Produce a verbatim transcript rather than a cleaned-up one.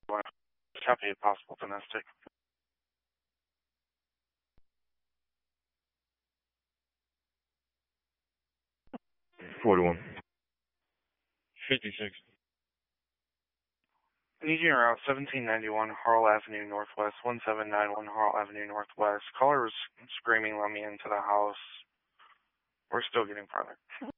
Copy if possible domestic. forty-one. fifty-six. Needing route seventeen ninety-one Harl Avenue Northwest, one seven nine one Harl Avenue Northwest. Caller was screaming, let me into the house. We're still getting farther.